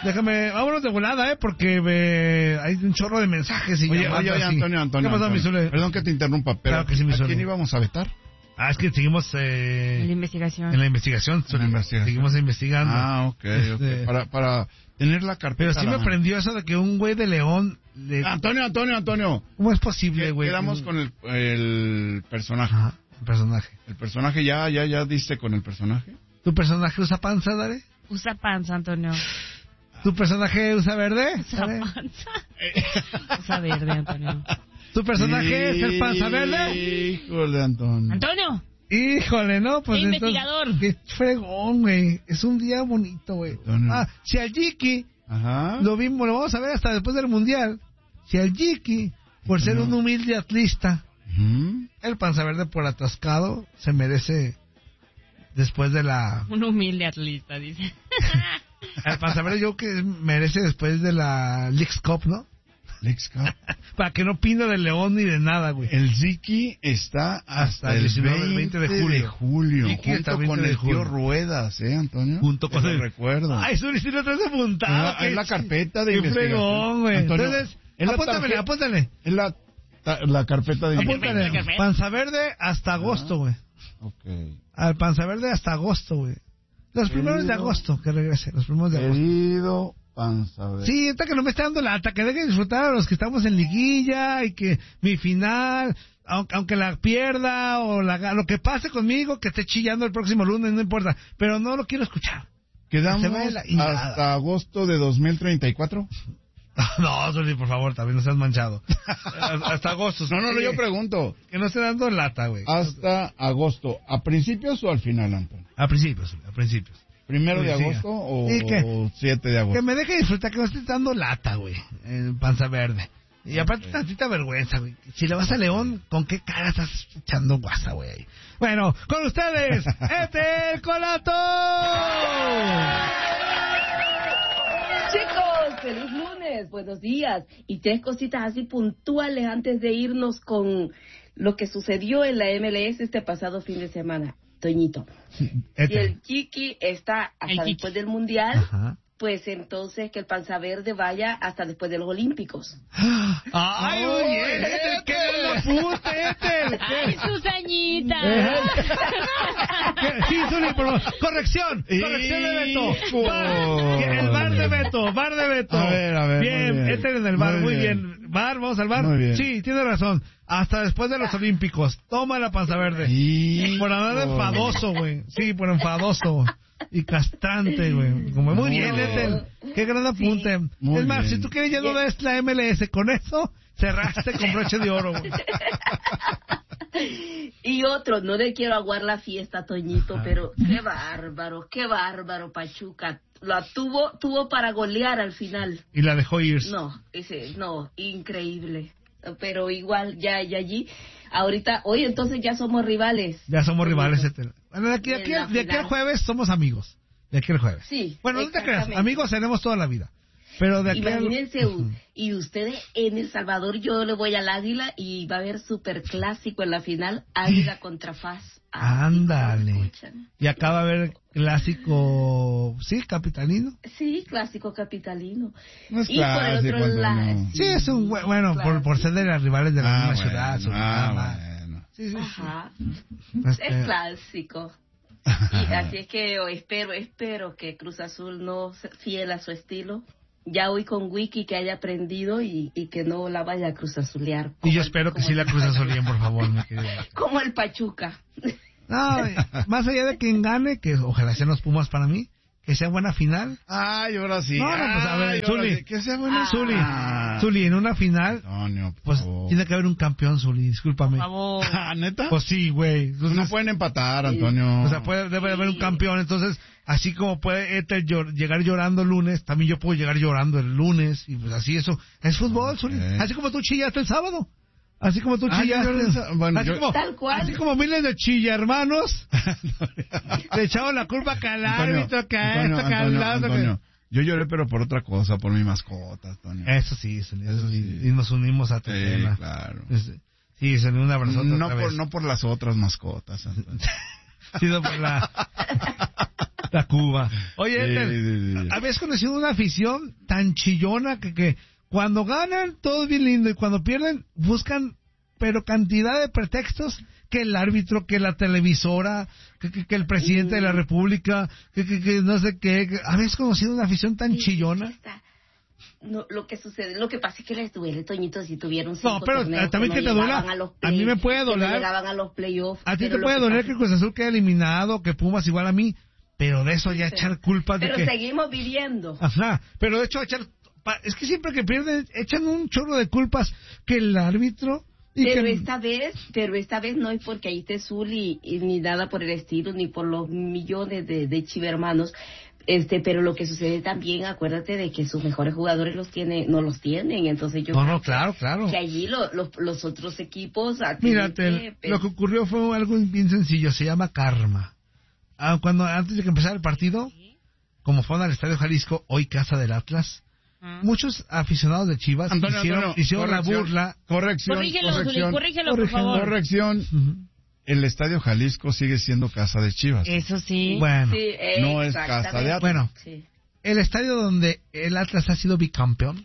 vámonos de volada, porque hay un chorro de mensajes. Y oye, Antonio. ¿Qué pasó, mi Zule? Perdón que te interrumpa, pero claro que sí, ¿a quién íbamos a vetar? Es que seguimos en la investigación. Seguimos investigando. Ok. Para tener la carpeta. Pero sí me prendió eso de que un güey de León... Antonio. ¿Cómo es posible, güey? Quedamos con el personaje. Ajá, el personaje. ¿El personaje ya diste con el personaje? ¿Tu personaje usa panza, Dare? Usa panza, Antonio. ¿Tu personaje usa verde? Usa panza. Usa verde, Antonio. ¿Tu personaje es el panza verde? Híjole, Antonio. ¡Antonio! Híjole, ¿no? Pues investigador. Qué fregón, güey. Es un día bonito, güey. Si al Jiki lo vamos a ver hasta después del Mundial. Si al Jiki, por ser un humilde atlista, el panza verde por atascado, se merece después de la... Un humilde atlista, dice. El panza verde yo que merece después de la Leagues Cup, ¿no? Leagues Cup. Para que no pina de León ni de nada, güey. El Ziki está hasta el 20 de julio. Junto con el tío Ruedas, Antonio. Junto con el recuerdo. Ay, eso sí lo traes apuntado. Es la carpeta de investigación. Fregón, güey. Entonces, apúntale. Es la carpeta de investigación. Apúntale. Panza Verde hasta agosto, güey. Okay. Al Panza Verde hasta agosto, güey. Los primeros de agosto que regrese. Los primeros de agosto. Querido Panza Verde. Sí, ahorita que no me está dando lata, que deje de disfrutar a los que estamos en liguilla y que mi final, aunque la pierda o lo que pase conmigo, que esté chillando el próximo lunes, no importa. Pero no lo quiero escuchar. ¿Quedamos hasta agosto de 2034? No, Zuli, por favor, también no seas manchado. Hasta agosto. No, yo pregunto. Que no esté dando lata, güey. Hasta agosto. ¿A principios o al final, Antonio? A principios, Zuli, a principios. ¿1 de agosto o 7 de agosto? Que me deje disfrutar, que no esté dando lata, güey. En Panza Verde. Y aparte, tantita vergüenza, güey. Si le vas a León, ¿con qué cara estás echando guasa, güey? Bueno, con ustedes, el Colato. Chicos, feliz lunes, buenos días. Y 3 cositas así puntuales antes de irnos con lo que sucedió en la MLS este pasado fin de semana. Toñito, si el Chiqui está hasta después del Mundial, pues entonces que el Panza Verde vaya hasta después de los Olímpicos. ¡Ay, oye! ¡Qué buen apunte, ¡Ay, Susañita! Sí, Zuli, por favor. Corrección de Beto. El bar de Beto. A ver. Bien, en el bar, muy bien. Bar, vamos al bar. Sí, tiene razón. Hasta después de los Olímpicos. Toma la Panza Verde. Por andar de enfadoso, güey. Sí, por enfadoso. Y castrante, güey. Como muy bien, Ethel. Qué gran apunte. Sí, es más, si tú quieres ya no ves la MLS, con eso cerraste con broche de oro, güey. Y otro, no le quiero aguar la fiesta, Toñito, pero qué bárbaro, Pachuca. La tuvo para golear al final. Y la dejó ir. No, increíble. Pero igual, ya allí, ahorita, hoy entonces ya somos rivales. Ya somos rivales, Ethel. Bueno, de aquí al jueves somos amigos. De aquí al jueves. Sí. Bueno, no te creas, amigos seremos toda la vida. Pero de aquí imagínense, y ustedes en El Salvador, yo le voy al Águila y va a haber superclásico en la final, Águila contra FAS. Ándale. Y acá va a haber clásico, ¿sí? ¿Capitalino? Sí, clásico capitalino. No es y por el otro lado... Sí, es un bueno, por ser de las rivales de la misma ciudad. Bueno. Sí. Ajá. Es clásico. Y así es que espero que Cruz Azul no sea fiel a su estilo. Ya hoy con Wiki que haya aprendido y que no la vaya a Cruz Azulear. Y yo espero que sí la Cruz Azulien, por favor, mi querido. Como el Pachuca. No, más allá de quien gane, que ojalá sean los Pumas para mí, que sea buena final. Ay, ahora sí. No, pues a ver, Zuli. Que sea buena. Zuli, en una final, Antonio, pues tiene que haber un campeón, Zuli, discúlpame. Por favor. ¿Neta? Pues sí, güey. No pueden empatar, Antonio. O sea, debe haber un campeón, entonces, así como puede Ethel llegar llorando el lunes, también yo puedo llegar llorando el lunes, y pues así eso. Es fútbol, Zuli. Así como tú chillaste el sábado. Así como tú chillaste. Bueno, tal cual. Así como miles de chilla hermanos le echaron la culpa a al árbitro, que a esto, que al lado. Antonio. Yo lloré, pero por otra cosa, por mi mascota, Antonio. Eso sí. Y nos unimos a tu tema. Claro. Sí, se unió un abrazo. No por las otras mascotas, Antonio. Sino por La Cuba. Oye, ¿habías conocido una afición tan chillona que cuando ganan todo es bien lindo y cuando pierden buscan pero cantidad de pretextos, que el árbitro, que la televisora, que el presidente de la república, que no sé qué? ¿Habías conocido una afición tan chillona? No, lo que pasa es que les duele, Toñito, si tuvieron 5 No, pero torneos también que te duela, a mí me puede doler. No llegaban a los playoffs. A ti te puede doler que Cruz Azul quede eliminado, que Pumas igual a mí, pero de eso ya echar culpas de que... Pero seguimos viviendo. Ajá, pero de hecho es que siempre que pierden, echan un chorro de culpas que el árbitro... Pero esta vez no es porque ahí esté Zuli y ni nada por el estilo, ni por los millones de chivermanos. Pero lo que sucede también, acuérdate de que sus mejores jugadores no los tienen, entonces yo claro. Que allí los otros equipos... Mírate, lo que ocurrió fue algo bien sencillo, se llama karma. Antes de que empezara el partido, como fueron al Estadio Jalisco, hoy casa del Atlas, muchos aficionados de Chivas hicieron la burla. Corrígelo, por favor. Corrección. El Estadio Jalisco sigue siendo casa de Chivas. Eso sí. Bueno, sí, no es casa de Atlas. Bueno, sí. El estadio donde el Atlas ha sido bicampeón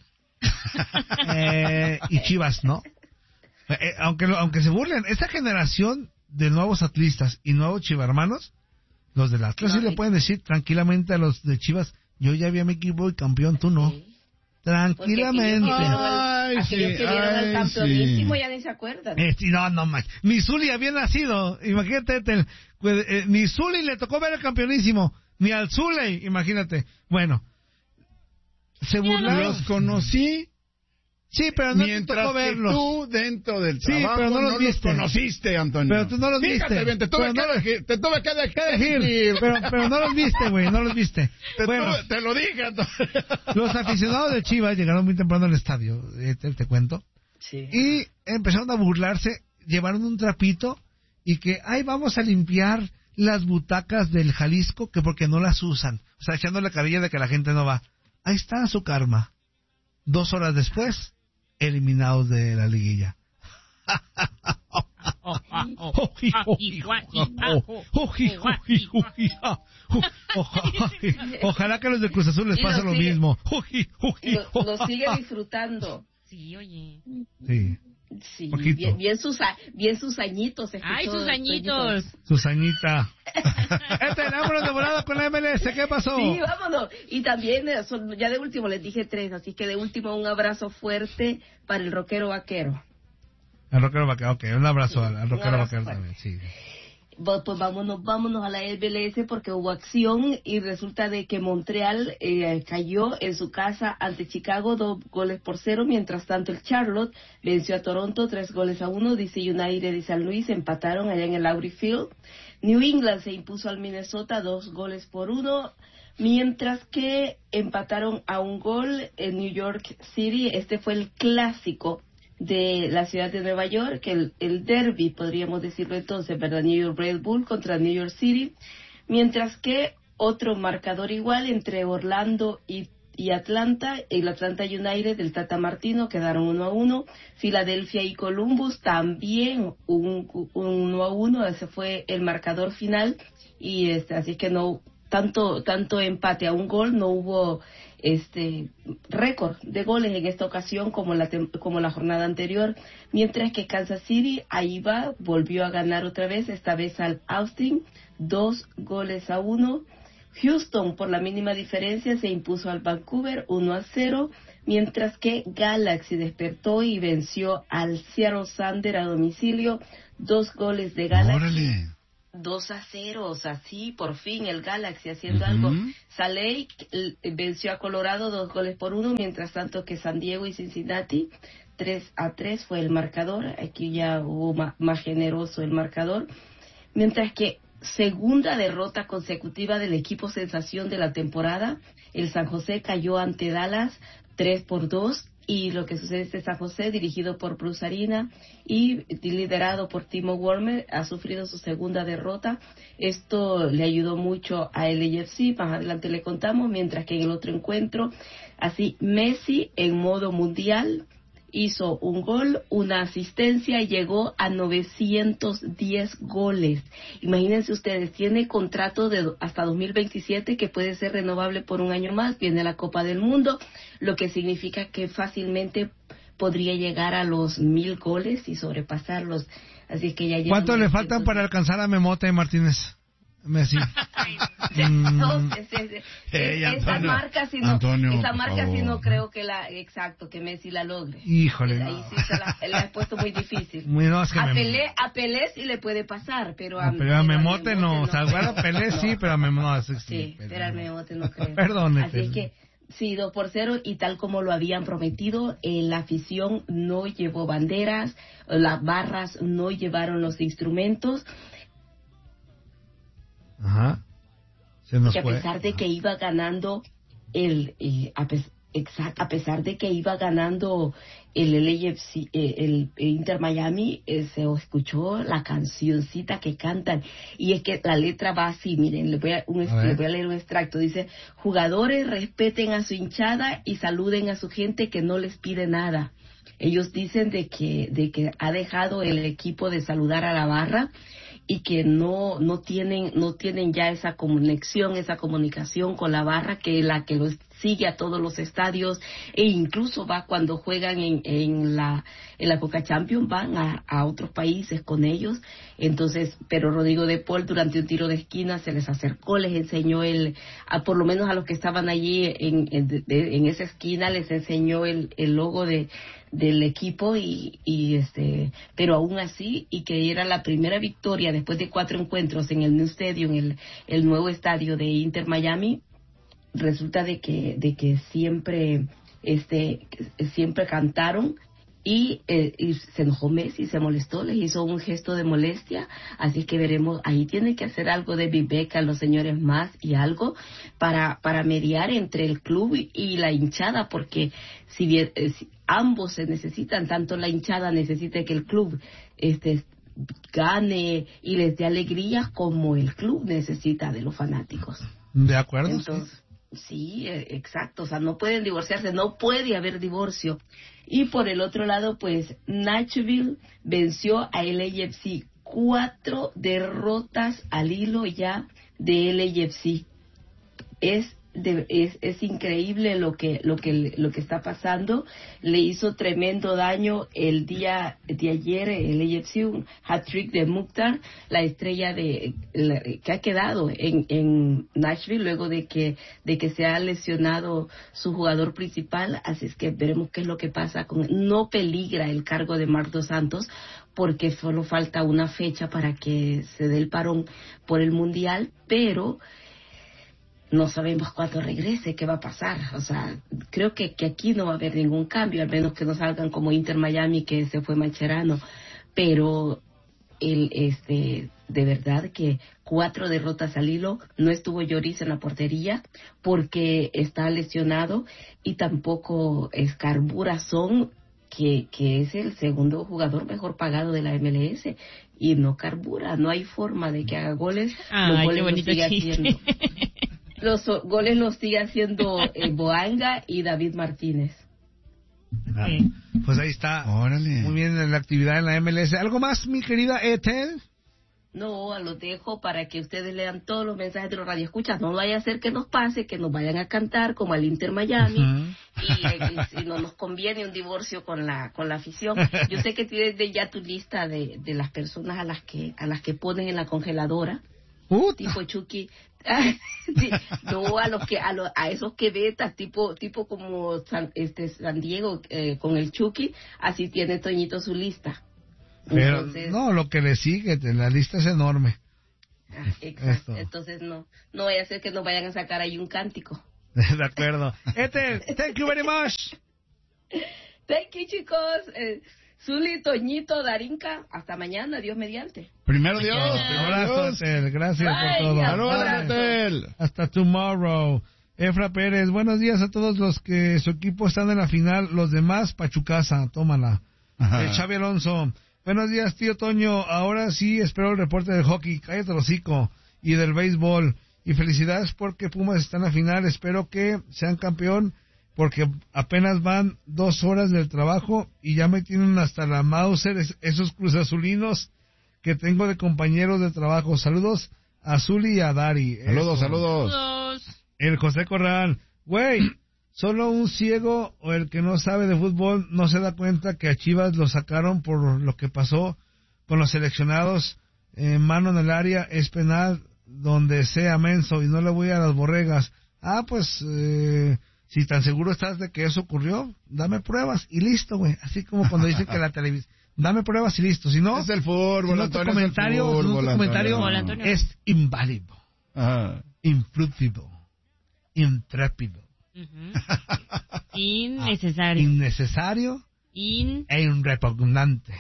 y Chivas, ¿no? Aunque se burlen, esta generación de nuevos atlistas y nuevos chivarmanos, los del Atlas sí le pueden decir tranquilamente a los de Chivas, yo ya vi a mi equipo y campeón, tú no. Sí. Tranquilamente. Aquellos que vieron al campeonísimo ya ni se acuerdan. No, ni Zuli había nacido. Imagínate, ni Zuli le tocó ver el campeonísimo, ni al Zuli, imagínate. Bueno, se burlaron. Los conocí. Sí, pero no mientras te tocó verlos. Tú dentro del trabajo pero no los viste. Conociste, Antonio. Pero tú no los viste. Bien, te tuve que decir. Pero no los viste, güey, no los viste. Te lo dije, Antonio. Los aficionados de Chivas llegaron muy temprano al estadio, te cuento. Sí. Y empezaron a burlarse, llevaron un trapito y que, vamos a limpiar las butacas del Jalisco, que porque no las usan. O sea, echando la carilla de que la gente no va. Ahí está su karma. 2 horas después, eliminados de la liguilla. Ojalá que a los de Cruz Azul les pase lo mismo. Lo sigue disfrutando. Sí, oye. Sí. Sí, bien sus añitos. Ay, sus añitos. Susañita. Vámonos de volada con la MLS. ¿Qué pasó? Sí, vámonos. Y también, ya de último les dije 3, así que de último un abrazo fuerte para el rockero vaquero. El rockero vaquero, ok. Un abrazo al rockero vaquero también, sí. Pues vámonos a la MLS porque hubo acción y resulta de que Montreal cayó en su casa ante Chicago 2-0, mientras tanto el Charlotte venció a Toronto 3-1, DC United y San Luis empataron allá en el Audi Field. New England se impuso al Minnesota 2-1, mientras que empataron a un gol en New York City. Este fue el clásico de la ciudad de Nueva York, el derby, podríamos decirlo entonces, ¿verdad? New York Red Bull contra New York City, mientras que otro marcador igual entre Orlando y Atlanta, el Atlanta United del Tata Martino quedaron 1-1, Filadelfia y Columbus también un 1-1, ese fue el marcador final, y así que no tanto empate a un gol, no hubo récord de goles en esta ocasión como la jornada anterior, mientras que Kansas City volvió a ganar otra vez, esta vez al Austin 2-1. Houston por la mínima diferencia se impuso al Vancouver 1-0, mientras que Galaxy despertó y venció al Seattle Sounders a domicilio, 2 goles de Galaxy. ¡Órale! 2-0, o sea, sí, por fin el Galaxy haciendo algo. Salt Lake venció a Colorado 2-1, mientras tanto que San Diego y Cincinnati 3-3 fue el marcador. Aquí ya hubo más generoso el marcador. Mientras que segunda derrota consecutiva del equipo sensación de la temporada, el San José cayó ante Dallas 3-2. Y lo que sucede es que San José, dirigido por Bruce Arena y liderado por Timo Werner, ha sufrido su segunda derrota. Esto le ayudó mucho a LAFC, más adelante le contamos, mientras que en el otro encuentro, así Messi en modo mundial hizo un gol, una asistencia y llegó a 910 goles. Imagínense ustedes, tiene contrato de hasta 2027 que puede ser renovable por un año más, viene la Copa del Mundo, lo que significa que fácilmente podría llegar a los 1000 goles y sobrepasarlos. Así que ya ¿cuánto le faltan para alcanzar a Memote Martínez? Messi. Esa marca si no creo que que Messi la logre. Híjole. Ahí sí se la he puesto muy difícil. No, es que a Pelé sí le puede pasar, pero a Memote no. O sea, a Pelé sí, pero a Memote sí. Pero a Memote no creo. Perdón. Así que sí, 2-0, y tal como lo habían prometido, la afición no llevó banderas, las barras no llevaron los instrumentos. Ajá. Que a pesar de que iba ganando a pesar de que iba ganando el LAFC, el Inter Miami, se escuchó la cancioncita que cantan, y es que la letra va así, miren, le voy a leer un extracto. Dice: jugadores, respeten a su hinchada y saluden a su gente que no les pide nada. Ellos dicen de que ha dejado el equipo de saludar a la barra y que no tienen ya esa conexión, esa comunicación con la barra, que la que los sigue a todos los estadios, e incluso va cuando juegan en la Coca Champions, van a otros países con ellos. Entonces, pero Rodrigo de Paul, durante un tiro de esquina, se les acercó, les enseñó por lo menos a los que estaban allí en esa esquina, les enseñó el logo del equipo, pero aún así, y que era la primera victoria después de 4 encuentros en el New Stadium, el nuevo estadio de Inter Miami. Resulta de que siempre cantaron, y se enojó Messi, se molestó, les hizo un gesto de molestia. Así que veremos, ahí tienen que hacer algo de Viveca, los señores más, y algo para mediar entre el club y la hinchada, porque si bien ambos se necesitan, tanto la hinchada necesita que el club gane y les dé alegría, como el club necesita de los fanáticos. ¿De acuerdo? Entonces, sí, exacto, o sea, no pueden divorciarse, no puede haber divorcio. Y por el otro lado, pues Nashville venció a LAFC, 4 derrotas al hilo ya de LAFC. Es increíble lo que está pasando. Le hizo tremendo daño el día de ayer el AFC, un hat-trick de Mukhtar, la estrella que ha quedado en Nashville luego de que se ha lesionado su jugador principal. Así es que veremos qué es lo que pasa no peligra el cargo de Marc Dos Santos, porque solo falta una fecha para que se dé el parón por el Mundial, pero no sabemos cuándo regrese, qué va a pasar. O sea, creo que aquí no va a haber ningún cambio, al menos que no salgan como Inter Miami, que se fue Mascherano. Pero de verdad que 4 derrotas al hilo. No estuvo Lloris en la portería porque está lesionado, y tampoco Scarbura Son, que es el segundo jugador mejor pagado de la MLS, y no carbura, no hay forma de que haga goles. Ay, qué bonito chiste. Los goles los sigue haciendo Boanga y David Martínez. Pues ahí está. Órale. Muy bien la actividad en la MLS. ¿Algo más, mi querida Ethel? No, los dejo para que ustedes lean todos los mensajes de los radioescuchas. No vaya a ser que nos pase, que nos vayan a cantar como al Inter Miami, y no nos conviene un divorcio con la afición. Yo sé que tienes ya tu lista de las personas a las que ponen en la congeladora. Tipo Chucky. Sí, no, a esos que vetas, tipo como San Diego con el Chucky, así tiene Toñito su lista. Pero entonces, no, lo que le sigue, la lista es enorme. Exacto. Entonces no vaya a ser que nos vayan a sacar ahí un cántico. De acuerdo. Thank you very much. Thank you, chicos. Zuli, Toñito, Darinka, hasta mañana, Dios mediante. Primero Dios. Gracias por todo. Hasta tomorrow. Efra Pérez, buenos días a todos los que su equipo están en la final, los demás, Pachucasa, tómala. Xavi Alonso, buenos días, tío Toño, ahora sí espero el reporte del hockey, cállate el hocico, y del béisbol, y felicidades porque Pumas está en la final, espero que sean campeón porque apenas van 2 horas del trabajo y ya me tienen hasta la Mauser esos cruzazulinos que tengo de compañeros de trabajo. Saludos a Zuli y a Dari. Saludos. El José Corral. Güey, solo un ciego o el que no sabe de fútbol no se da cuenta que a Chivas lo sacaron por lo que pasó con los seleccionados. Mano en el área es penal donde sea menso y no le voy a las borregas. Pues si tan seguro estás de que eso ocurrió, dame pruebas y listo, güey. Así como cuando dicen que la televisión, dame pruebas y listo. Si no, es el fútbol, si no, tu comentario es inválido, infructífero, intrépido, innecesario e irrepugnante.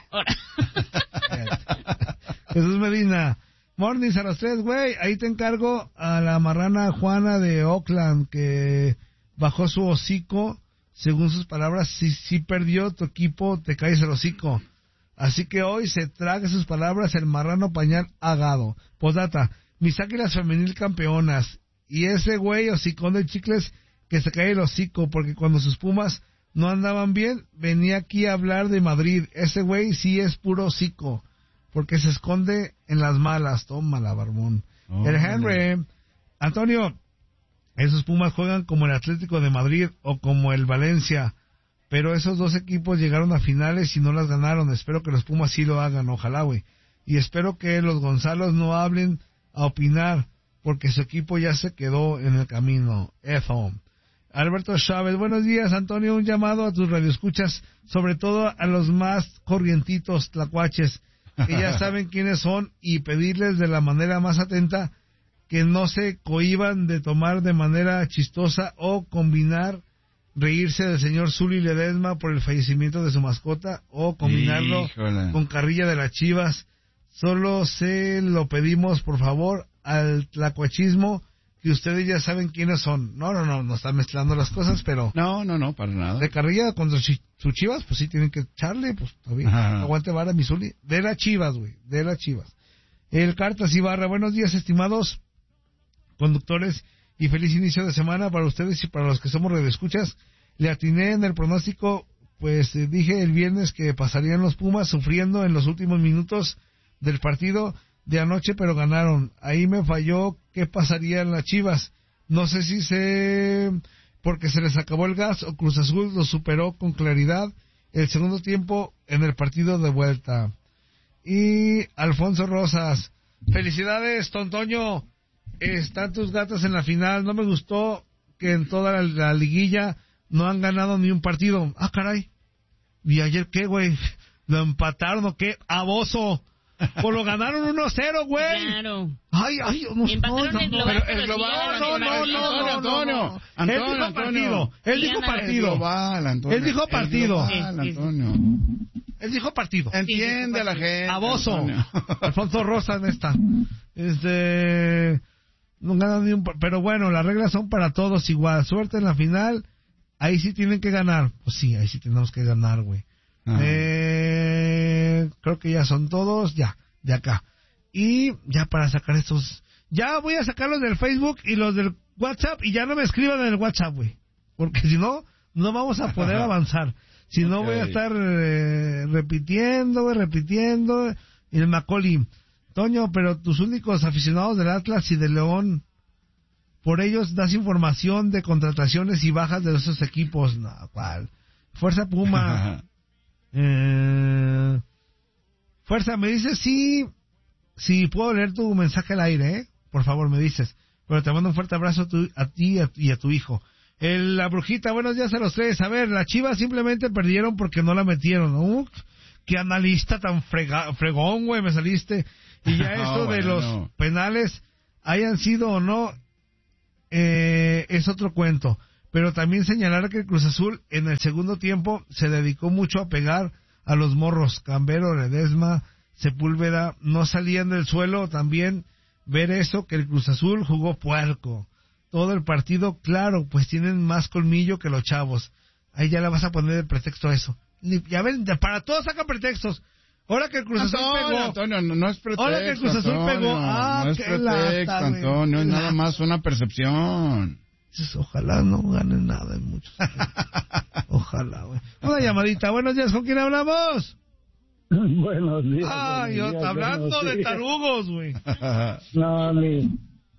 Jesús Medina. Mornings a los 3, güey. Ahí te encargo a la marrana Juana de Oakland que bajó su hocico. Según sus palabras, si perdió tu equipo, te caes el hocico. Así que hoy se traga sus palabras el marrano pañal agado. Postdata, mis águilas femenil campeonas. Y ese güey hocicón de chicles que se cae el hocico porque cuando sus Pumas no andaban bien, venía aquí a hablar de Madrid. Ese güey sí es puro hocico. Porque se esconde en las malas. Tómala, barbón. El Henry. Antonio, esos Pumas juegan como el Atlético de Madrid o como el Valencia. Pero esos 2 equipos llegaron a finales y no las ganaron. Espero que los Pumas sí lo hagan. Ojalá, güey. Y espero que los Gonzalos no hablen a opinar. Porque su equipo ya se quedó en el camino. Alberto Chávez. Buenos días, Antonio. Un llamado a tus radioescuchas. Sobre todo a los más corrientitos tlacuaches. Que ya saben quiénes son y pedirles de la manera más atenta que no se cohíban de tomar de manera chistosa o combinar reírse del señor Zuli Ledesma por el fallecimiento de su mascota o combinarlo con carrilla de las Chivas. Solo se lo pedimos por favor al tlacuachismo que ustedes ya saben quiénes son. No están mezclando las cosas, pero... No, para nada. De carrilla contra sus Chivas, pues sí tienen que echarle, pues todavía. Aguante vara, Misuli. De las Chivas, güey, de las Chivas. El Cartas Ibarra, buenos días, estimados conductores, y feliz inicio de semana para ustedes y para los que somos radioescuchas. Le atiné en el pronóstico, pues dije el viernes que pasarían los Pumas sufriendo en los últimos minutos del partido de anoche, pero ganaron. Ahí me falló qué pasaría en las Chivas. No sé si porque se les acabó el gas o Cruz Azul lo superó con claridad el segundo tiempo en el partido de vuelta. Y Alfonso Rosas, felicidades, Tontoño. Están tus gatas en la final. No me gustó que en toda la liguilla no han ganado ni un partido. Caray. ¿Y ayer qué, güey? ¿Lo empataron o qué? ¡Aboso! Pues lo ganaron 1-0, güey. Claro. Ay, empataron el global. Pero el global, no. Él dijo partido. Él dijo partido. Él dijo partido. Entiende a la gente. Aboso. Alfonso Rosa en esta. No ganan ni un... Pero bueno, las reglas son para todos igual. Suerte en la final. Ahí sí tienen que ganar. Pues sí, ahí sí tenemos que ganar, güey. Creo que ya son todos, ya, de acá. Y ya para sacar estos, ya voy a sacar los del Facebook y los del WhatsApp y ya no me escriban en el WhatsApp, güey. Porque si no, no vamos a poder avanzar. Si no voy a estar repitiendo. Y el Macaulay, Toño, pero tus únicos aficionados del Atlas y del León, por ellos das información de contrataciones y bajas de esos equipos. No, ¿cuál? Fuerza Puma. Fuerza, me dices si puedo leer tu mensaje al aire, por favor me dices, pero te mando un fuerte abrazo a ti y a tu hijo. La Brujita, buenos días a los 3. A ver, las Chivas simplemente perdieron porque no la metieron. Qué analista tan fregón, güey, me saliste. Y ya esto de los penales, hayan sido o no, es otro cuento. Pero también señalar que el Cruz Azul en el segundo tiempo se dedicó mucho a pegar a los morros. Cambero, Ledesma, Sepúlveda no salían del suelo. También ver eso, que el Cruz Azul jugó puerco todo el partido. Claro, pues tienen más colmillo que los chavos. Ahí ya le vas a poner de pretexto a eso. Ya ven, para todos sacan pretextos. Ahora que el Cruz Azul pegó. Antonio, no es pretexto. Ahora que el Cruz Azul pegó. No es pretexto, Antonio, es nada más una percepción. Ojalá no ganen nada en muchos. Ojalá, güey. Una llamadita. Buenos días, ¿con quién hablamos? Buenos días. Yo está hablando de tarugos, güey. No, ni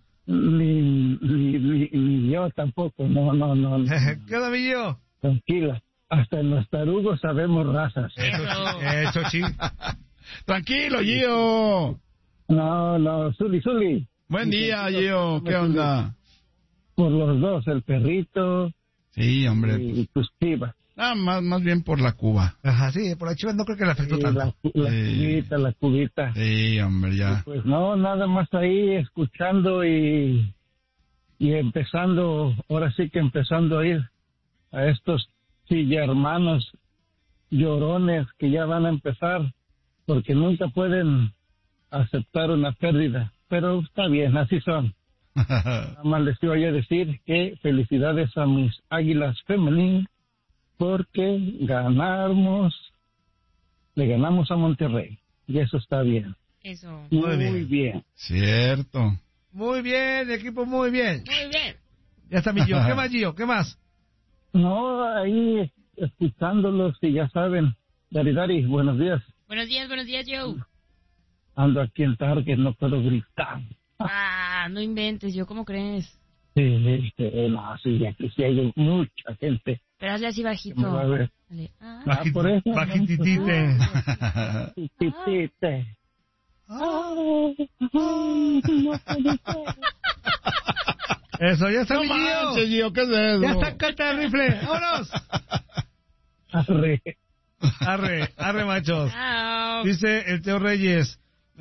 yo tampoco. No. ¿Qué onda, mi yo? Tranquila. Hasta en los tarugos sabemos razas. Eso, sí. Tranquilo, Gio. No, Zuli. Buen día, Gio. ¿Qué onda? Por los dos, el perrito. Sí, hombre. Y tus chivas. Más bien por la Cuba. Ajá, sí, por la Chivas no creo que le afectó tanto. La cubita. Sí, hombre, ya. Y pues no, nada más ahí escuchando y empezando, ahora sí que empezando a ir a estos hermanos llorones que ya van a empezar, porque nunca pueden aceptar una pérdida. Pero está bien, así son. Nada más les iba a decir que felicidades a mis Águilas Femenil, porque le ganamos a Monterrey, y eso está bien. Eso. Muy bien. Cierto. Muy bien, equipo, muy bien. Muy bien. Ya está mi Gio. ¿Qué más, Gio? ¿Qué más? No, ahí escuchándolos y ya saben. Dari, buenos días. Buenos días, Joe. Ando aquí en Target, no puedo gritar. No inventes, Joe, ¿cómo crees? Sí, aquí sí hay mucha gente. Pero hazle así bajito. A ver. Por eso. Bajititite. Bajititite. Eso, ya está mi Gio. ¿Qué es eso? Ya está carta de rifle. ¡Vámonos! Arre, machos. Dice el Teo Reyes.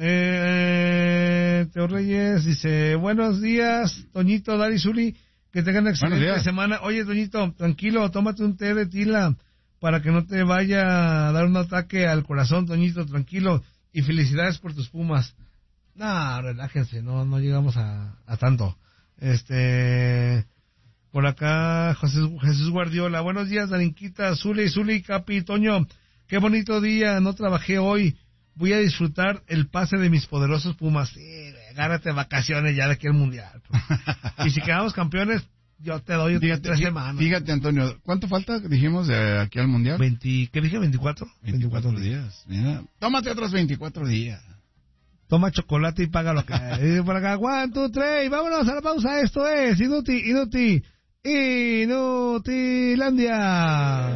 Teo Reyes dice: buenos días, Toñito, Dari, Zuli, que tengan excelente semana. Oye, Toñito, tranquilo, tómate un té de tila para que no te vaya a dar un ataque al corazón, Toñito, tranquilo. Y felicidades por tus Pumas. Relájense, no llegamos a tanto. Por acá, Jesús Guardiola. Buenos días, Darinquita, Zuli, Capi, Toño. Qué bonito día, no trabajé hoy. Voy a disfrutar el pase de mis poderosos Pumas. Sí, agárrate vacaciones ya de aquí al Mundial. Y si quedamos campeones, yo te doy 3 semanas. Fíjate, Antonio, ¿cuánto falta, dijimos, de aquí al Mundial? ¿Qué dije? ¿24? 24 días. Mira, tómate otros 24 días. Toma chocolate y paga lo que hay. Por acá, 1, 2, 3, vámonos a la pausa. Esto es Inutilandia.